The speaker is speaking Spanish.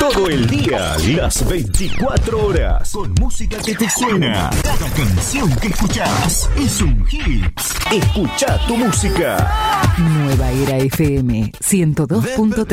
Todo el día, las 24 horas, con música que te suena. Cada canción que escuchás es un hit. Escucha tu música. Nueva Era FM 102.3.